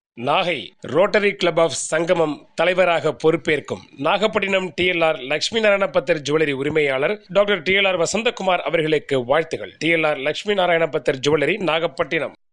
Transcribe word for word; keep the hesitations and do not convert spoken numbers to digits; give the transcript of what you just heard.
Nagai rotary club of சங்கமம் தலைவராக பொறுப்பேற்கும் Nagapattinam D L R Lakshmi Narayana பத்தர் ஜுவல்லரி உரிமையாளர் doctor D L R Vasanthakumar அவர்களுக்கு வாழ்த்துகள். D L R Lakshmi Narayana பத்தர் ஜுவல்லரி, நாகப்பட்டினம்.